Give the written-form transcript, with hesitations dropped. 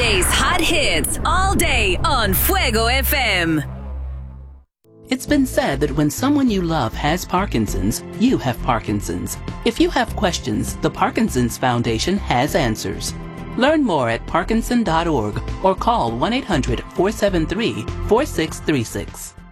DJ's hot hits all day on Fuego FM. It's been said that when someone you love has Parkinson's, you have Parkinson's. If you have questions, the Parkinson's Foundation has answers. Learn more at parkinson.org or call 1-800-473-4636.